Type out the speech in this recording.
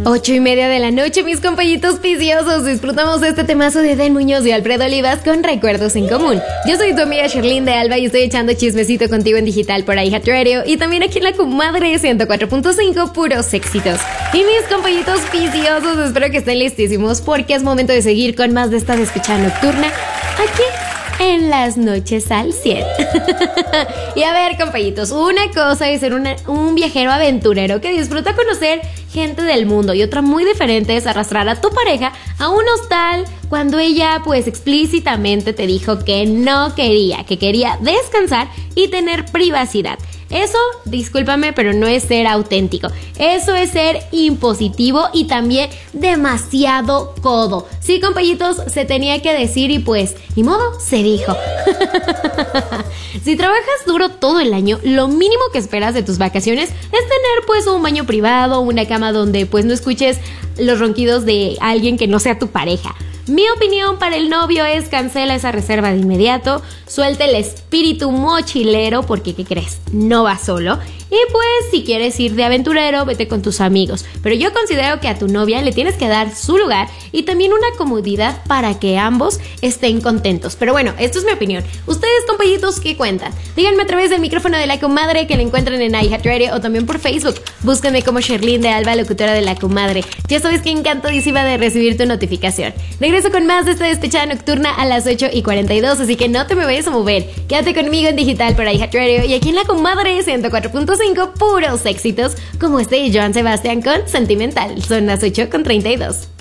8:30 de la noche, mis compañitos viciosos. Disfrutamos de este temazo de Den Muñoz y Alfredo Olivas con Recuerdos en Común. Yo soy tu amiga Sherlyn de Alba y estoy echando chismecito contigo en digital por iHeart Radio y también aquí en la Comadre 104.5, puros éxitos. Y mis compañitos viciosos, espero que estén listísimos porque es momento de seguir con más de esta despecha nocturna aquí en las noches al 100. Y a ver, compañitos, una cosa es ser un viajero aventurero que disfruta conocer gente del mundo y otra muy diferente es arrastrar a tu pareja a un hostal cuando ella pues explícitamente te dijo que no quería, que quería descansar y tener privacidad. Eso, discúlpame, pero no es ser auténtico. Eso es ser impositivo y también demasiado codo. Sí, compañitos, se tenía que decir y pues, ni modo, se dijo. Si trabajas duro todo el año, lo mínimo que esperas de tus vacaciones es tener pues un baño privado, una cama donde pues no escuches los ronquidos de alguien que no sea tu pareja. Mi opinión para el novio es cancela esa reserva de inmediato, suelta el espíritu mochilero porque, ¿qué crees? No va solo. Y pues si quieres ir de aventurero, vete con tus amigos. Pero yo considero que a tu novia le tienes que dar su lugar y también una comodidad para que ambos estén contentos. Pero bueno, esto es mi opinión. Ustedes, compañitos, ¿qué cuentan? Díganme a través del micrófono de la Comadre que la encuentran en iHeart Radio o también por Facebook. Búsquenme como Sherlyn de Alba, locutora de la Comadre. Ya sabes que encantadísima de recibir tu notificación. Regreso con más de esta despechada nocturna a las 8:42, así que no te me vayas a mover. Quédate conmigo en digital por iHeart Radio y aquí en la Comadre 104.5, puros éxitos como este de Joan Sebastián con Sentimental. Son las 8:32.